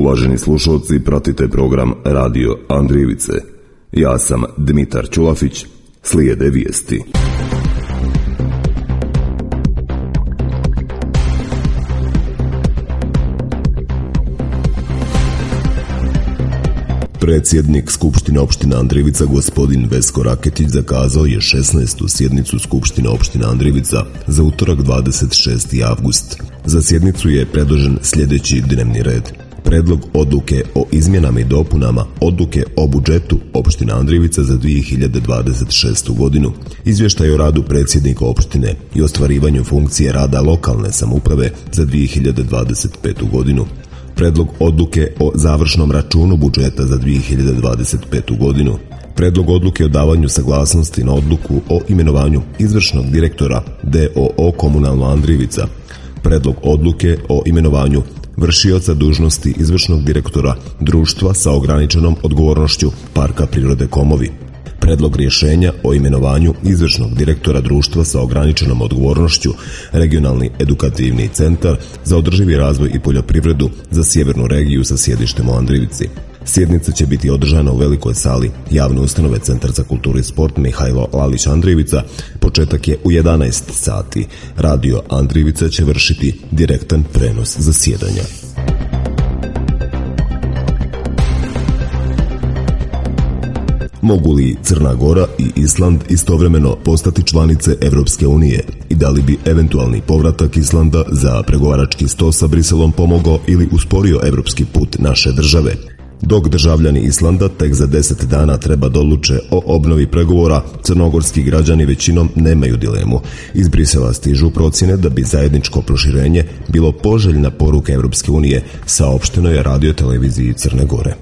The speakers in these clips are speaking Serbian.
Uvaženi slušalci, pratite program Radio Andrijevice. Ja sam Dmitar Ćulafić, slijede vijesti. Predsjednik Skupštine opštine Andrijevica gospodin Vesko Raketić zakazao je 16. sjednicu Skupštine opštine Andrijevica za utorak 26. avgust. Za sjednicu je predložen sljedeći dnevni red. Predlog odluke o izmjenama i dopunama odluke o budžetu opštine Andrijevica za 2026. godinu, izvještaj o radu predsjednika opštine i ostvarivanju funkcije rada lokalne samouprave za 2025. godinu, predlog odluke o završnom računu budžeta za 2025. godinu, predlog odluke o davanju saglasnosti na odluku o imenovanju izvršnog direktora DOO Komunalno Andrijevica, predlog odluke o imenovanju vršioca dužnosti izvršnog direktora društva sa ograničenom odgovornošću Parka prirode Komovi, predlog rješenja o imenovanju izvršnog direktora društva sa ograničenom odgovornošću Regionalni edukativni centar za održivi razvoj i poljoprivredu za sjevernu regiju sa sjedištem u Andrijevici. Sjednica će biti održana u velikoj sali javne ustanove Centar za kulturu i sport Mihajlo Lalić Andrijevica. Početak je u 11 sati. Radio Andrijevica će vršiti direktan prenos zasjedanja. Mogu li Crna Gora i Island istovremeno postati članice Evropske unije i da li bi eventualni povratak Islanda za pregovarački sto sa Briselom pomogao ili usporio evropski put naše države? Dok državljani Islanda tek za 10 dana treba da odluče o obnovi pregovora, crnogorski građani većinom nemaju dilemu. Iz Brisela stižu procjene da bi zajedničko proširenje bilo poželjna poruka Evropske unije, saopšteno je radioteleviziji Crne Gore.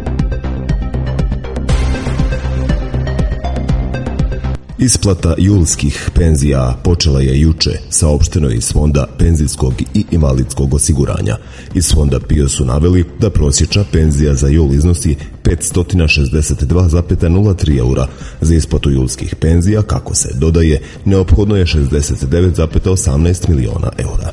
Isplata julskih penzija počela je juče, saopšteno je iz Fonda penzijskog i invalidskog osiguranja. Iz Fonda PIO su naveli da prosječna penzija za jul iznosi 562,03 eura. Za isplatu julskih penzija, kako se dodaje, neophodno je 69,18 miliona eura.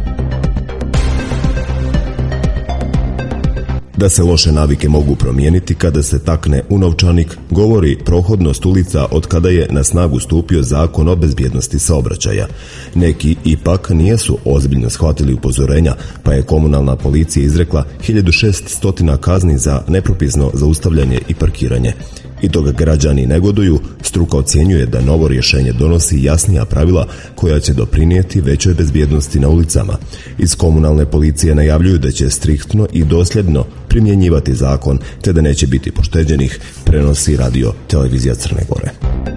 Da se loše navike mogu promijeniti kada se takne u novčanik, govori prohodnost ulica od kada je na snagu stupio Zakon o bezbjednosti saobraćaja. Neki ipak nijesu ozbiljno shvatili upozorenja, pa je komunalna policija izrekla 1600 kazni za nepropisno zaustavljanje i parkiranje. I toga građani negoduju, struka ocjenjuje da novo rješenje donosi jasnija pravila koja će doprinijeti većoj bezbjednosti na ulicama. Iz komunalne policije najavljuju da će striktno i dosljedno primjenjivati zakon, te da neće biti pošteđenih, prenosi radio televizija Crne Gore.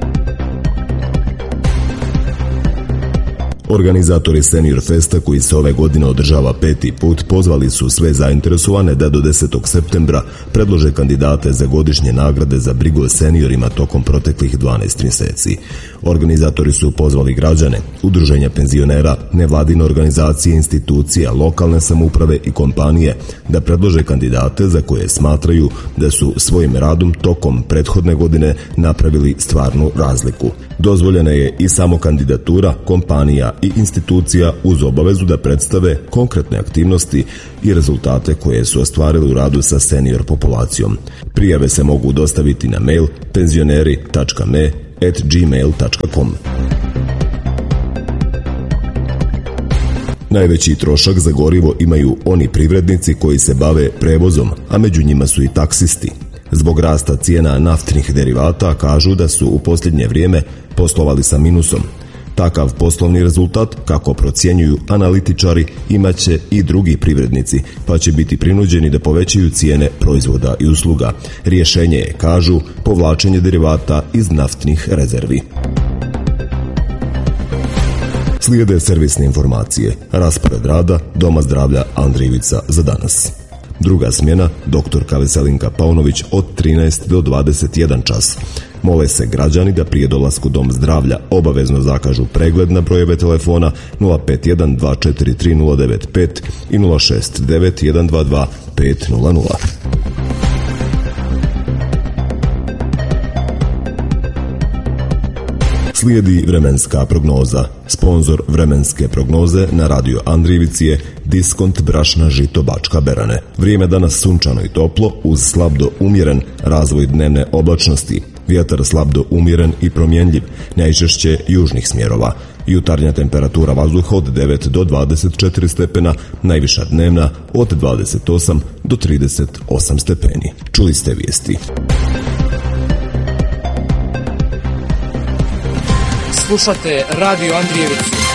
Organizatori Senior Festa, koji se ove godine održava 5. put, pozvali su sve zainteresovane da do 10. septembra predlože kandidate za godišnje nagrade za brigu o seniorima tokom proteklih 12 mjeseci. Organizatori su pozvali građane, udruženja penzionera, nevladine organizacije, institucija, lokalne samouprave i kompanije da predlože kandidate za koje smatraju da su svojim radom tokom prethodne godine napravili stvarnu razliku. Dozvoljena je i samo kandidatura kompanija i institucija uz obavezu da predstave konkretne aktivnosti i rezultate koje su ostvarili u radu sa senior populacijom. Prijave se mogu dostaviti na mail penzioneri.me@gmail.com. Najveći trošak za gorivo imaju oni privrednici koji se bave prevozom, a među njima su i taksisti. Zbog rasta cijena naftnih derivata kažu da su u posljednje vrijeme poslovali sa minusom. Takav poslovni rezultat, kako procjenjuju analitičari, imaće i drugi privrednici, pa će biti prinuđeni da povećaju cijene proizvoda i usluga. Rješenje je, kažu, povlačenje derivata iz naftnih rezervi. Slijede servisne informacije. Raspored rada Doma zdravlja Andrijevica za danas. Druga smjena, doktorka Veselinka Paunović od 13 do 21 čas. Mole se građani da prije dolasku u Dom zdravlja obavezno zakažu pregled na brojeve telefona 051 243 095 i 069 122 500. Slijedi vremenska prognoza. Sponzor vremenske prognoze na Radio Andrijevici je Diskont brašna žito Bačka Berane. Vrijeme danas sunčano i toplo uz slab do umjeren razvoj dnevne oblačnosti. Vjetar slab do umjeren i promjenljiv, najčešće južnih smjerova. Jutarnja temperatura vazduha od 9 do 24 stepena, najviša dnevna od 28 do 38 stepeni. Čuli ste vijesti. Slušate Radio Andrijevicu.